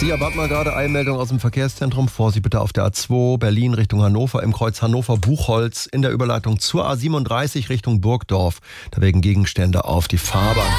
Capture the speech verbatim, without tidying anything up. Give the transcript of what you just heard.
Sie erwarten mal gerade Eilmeldung aus dem Verkehrszentrum. Vorsicht bitte auf der A zwei Berlin Richtung Hannover im Kreuz Hannover-Buchholz in der Überleitung zur A siebenunddreißig Richtung Burgdorf. Da wegen Gegenstände auf die Fahrbahn.